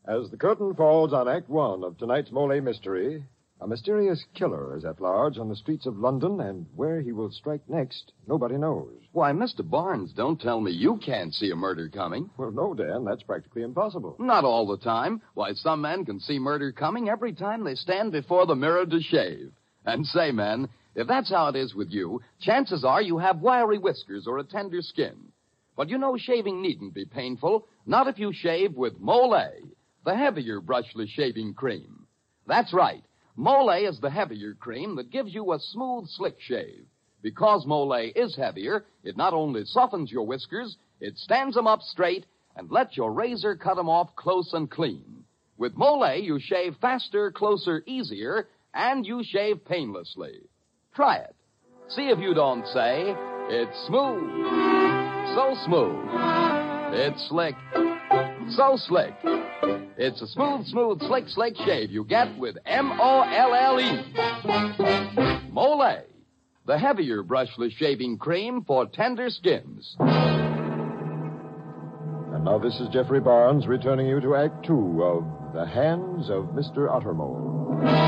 As the curtain falls on Act One of tonight's Mole mystery, a mysterious killer is at large on the streets of London, and where he will strike next, nobody knows. Why, Mr. Barnes, don't tell me you can't see a murder coming. Well, no, Dan, that's practically impossible. Not all the time. Why, some men can see murder coming every time they stand before the mirror to shave. And say, men, if that's how it is with you, chances are you have wiry whiskers or a tender skin. But you know shaving needn't be painful, not if you shave with Mole, the heavier brushless shaving cream. That's right. Mole is the heavier cream that gives you a smooth, slick shave. Because Mole is heavier, it not only softens your whiskers, it stands them up straight and lets your razor cut them off close and clean. With Mole, you shave faster, closer, easier, and you shave painlessly. Try it. See if you don't say, it's smooth. So smooth. It's slick. So slick. It's a smooth, slick shave you get with Molle. Mole, the heavier brushless shaving cream for tender skins. And now this is Jeffrey Barnes returning you to Act Two of The Hands of Mr. Uttermole.